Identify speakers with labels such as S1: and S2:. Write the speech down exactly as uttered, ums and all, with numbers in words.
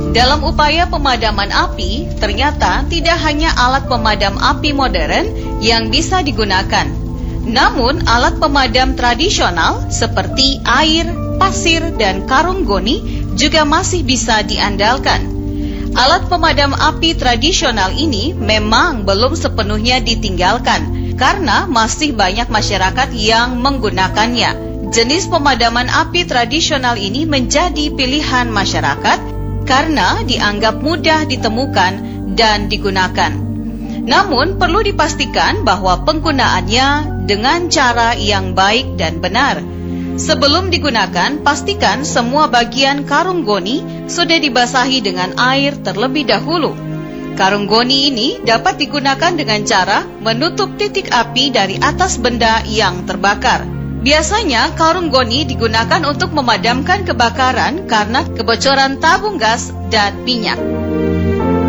S1: Dalam upaya pemadaman api, ternyata tidak hanya alat pemadam api modern yang bisa digunakan. Namun, alat pemadam tradisional seperti air, pasir, dan karung goni juga masih bisa diandalkan. Alat pemadam api tradisional ini memang belum sepenuhnya ditinggalkan karena masih banyak masyarakat yang menggunakannya. Jenis pemadaman api tradisional ini menjadi pilihan masyarakat karena dianggap mudah ditemukan dan digunakan. Namun perlu dipastikan bahwa penggunaannya dengan cara yang baik dan benar. Sebelum digunakan, pastikan semua bagian karung goni sudah dibasahi dengan air terlebih dahulu. Karung goni ini dapat digunakan dengan cara menutup titik api dari atas benda yang terbakar. Biasanya karung goni digunakan untuk memadamkan kebakaran karena kebocoran tabung gas dan minyak.